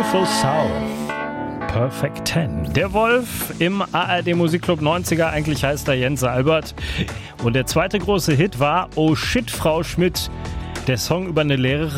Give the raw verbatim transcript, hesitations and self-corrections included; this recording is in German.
Beautiful South. Perfect Ten. Der Wolf im A R D Musikclub neunziger, eigentlich heißt er Jens Albert. Und der zweite große Hit war Oh Shit, Frau Schmidt. Der Song über eine Lehrerin.